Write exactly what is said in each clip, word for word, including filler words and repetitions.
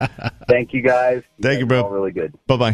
Thank you, guys. You Thank guys you, bro. are all really good. Bye-bye.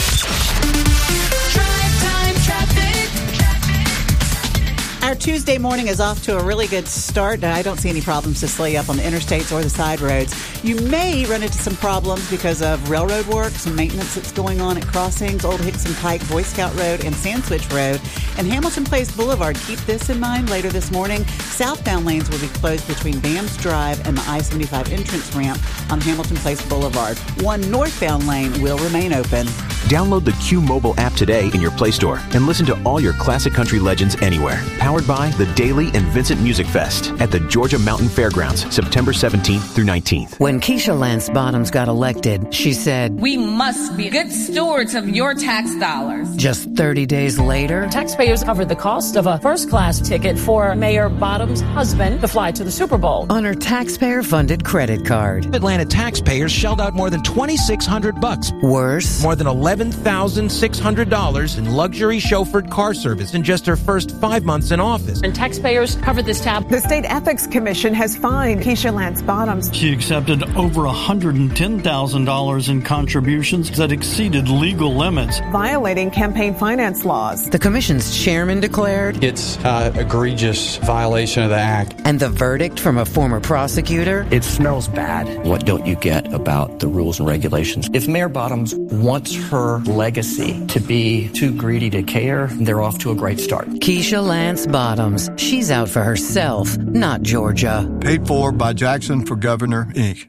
Our Tuesday morning is off to a really good start. I don't see any problems to slow you up on the interstates or the side roads. You may run into some problems because of railroad work, some maintenance that's going on at crossings, Old Hickson Pike, Boy Scout Road, and Sandswitch Road. And Hamilton Place Boulevard, keep this in mind later this morning. Southbound lanes will be closed between Bams Drive and the I seventy-five entrance ramp on Hamilton Place Boulevard. One northbound lane will remain open. Download the Q Mobile app today in your Play Store and listen to all your classic country legends anywhere. Powered by the Daily and Vincent Music Fest at the Georgia Mountain Fairgrounds, September seventeenth through nineteenth. When Keisha Lance Bottoms got elected, she said, "We must be good stewards of your tax dollars." Just thirty days later, taxpayers covered the cost of a first-class ticket for Mayor Bottoms' husband to fly to the Super Bowl on her taxpayer-funded credit card. Atlanta taxpayers shelled out more than twenty-six hundred bucks. Worse, more than eleven thousand six hundred dollars in luxury chauffeured car service in just her first five months in office. And taxpayers covered this tab. The State Ethics Commission has fined Keisha Lance Bottoms. She accepted over one hundred ten thousand dollars in contributions that exceeded legal limits, violating campaign finance laws. The commission's chairman declared it's an egregious violation of the act. And the verdict from a former prosecutor? It smells bad. What don't you get about the rules and regulations? If Mayor Bottoms wants her legacy to be too greedy to care, they're off to a great start. Keisha Lance Bottoms. She's out for herself, not Georgia. Paid for by Jackson for Governor, Incorporated.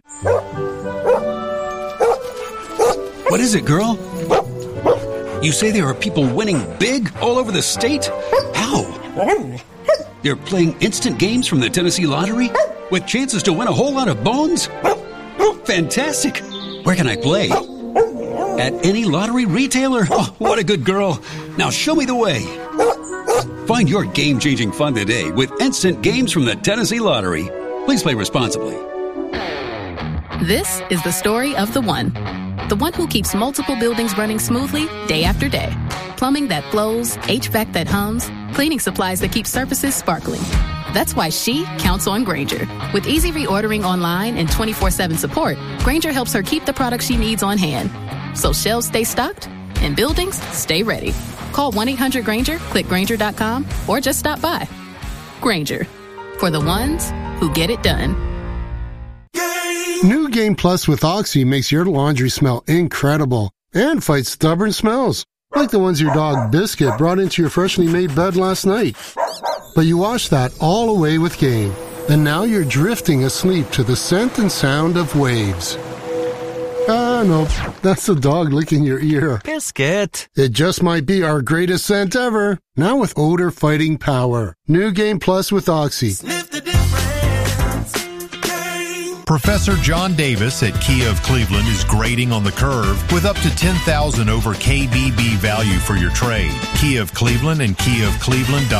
What is it, girl? You say there are people winning big all over the state? How? They're playing instant games from the Tennessee Lottery with chances to win a whole lot of bones? Fantastic! Where can I play? At any lottery retailer? Oh, what a good girl. Now show me the way. Find your game-changing fun today with instant games from the Tennessee Lottery. Please play responsibly. This is the story of the one. The one who keeps multiple buildings running smoothly day after day. Plumbing that flows, H V A C that hums, cleaning supplies that keep surfaces sparkling. That's why she counts on Grainger. With easy reordering online and twenty-four seven support, Grainger helps her keep the products she needs on hand. So shelves stay stocked and buildings stay ready. Call one eight hundred Grainger, click Grainger dot com, or just stop by. Grainger, for the ones who get it done. New Game Plus with Oxy makes your laundry smell incredible and fights stubborn smells, like the ones your dog Biscuit brought into your freshly made bed last night. But you wash that all away with Game, and now you're drifting asleep to the scent and sound of waves. Ah, no, that's the dog licking your ear. Biscuit. It just might be our greatest scent ever, now with odor-fighting power. New Game Plus with Oxy. Professor John Davis at Kia of Cleveland is grading on the curve with up to ten thousand dollars over K B B value for your trade. Kia of Cleveland and Kia of Cleveland.